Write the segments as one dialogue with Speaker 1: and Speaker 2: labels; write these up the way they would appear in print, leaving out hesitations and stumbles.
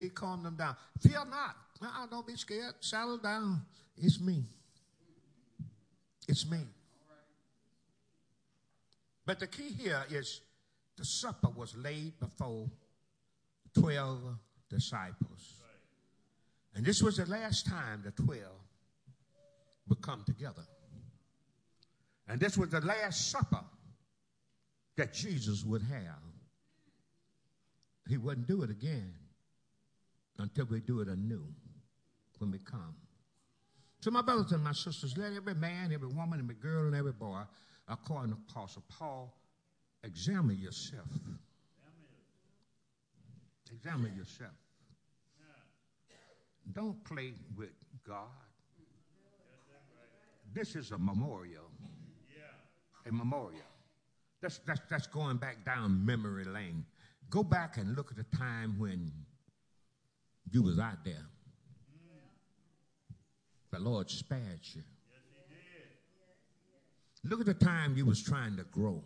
Speaker 1: He calmed them down. Fear not. Don't be scared. Settle down. It's me. It's me. But the key here is the supper was laid before 12 disciples. And this was the last time the 12 would come together. And this was the last supper that Jesus would have. He wouldn't do it again until we do it anew when we come. So my brothers and my sisters, let every man, every woman, every girl, and every boy, according to Apostle Paul, examine yourself. Examine yourself. Don't play with God. This is a memorial. A memorial. That's going back down memory lane. Go back and look at the time when you was out there. The Lord spared you. Look at the time you was trying to grow.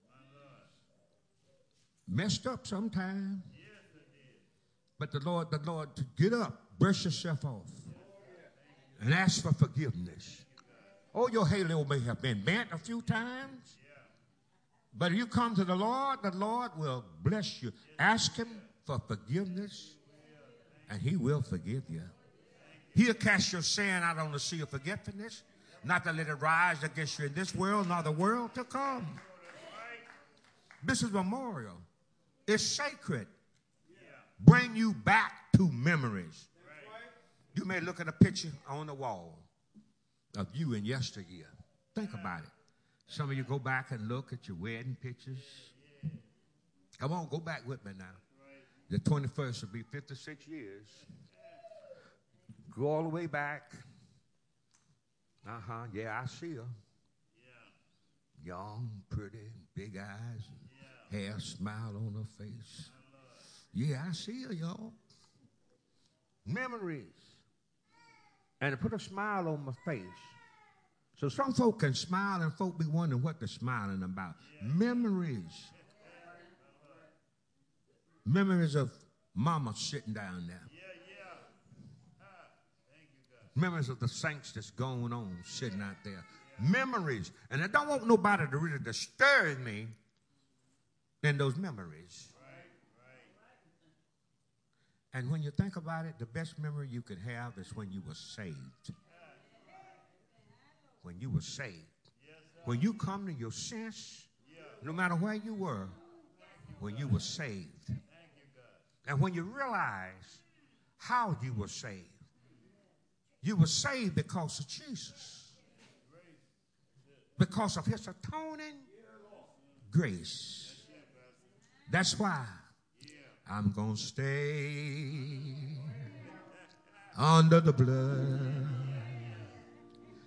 Speaker 1: Messed up sometime. But the Lord, to get up, brush yourself off, and ask for forgiveness. Oh, your halo may have been bent a few times, but if you come to the Lord will bless you. Ask him for forgiveness, and he will forgive you. He'll cast your sin out on the sea of forgetfulness, not to let it rise against you in this world, nor the world to come. This is memorial. It's sacred. Bring you back to memories. You may look at a picture on the wall of you in yesteryear. Think about it. Some of you go back and look at your wedding pictures. Come on, go back with me now. The 21st will be 56 years. Go all the way back. Yeah, I see her. Young, pretty, big eyes, hair, smile on her face. Yeah, I see her, y'all. Memories. And to put a smile on my face. So some folk can smile and folk be wondering what they're smiling about. Memories. Memories of mama sitting down there. Memories of the saints that's going on sitting out there. Memories. And I don't want nobody to really disturb me in those memories. And when you think about it, the best memory you could have is when you were saved. When you were saved. When you come to your sense, no matter where you were, when you were saved. And when you realize how you were saved. You were saved because of Jesus. Because of his atoning grace. That's why I'm going to stay under the blood.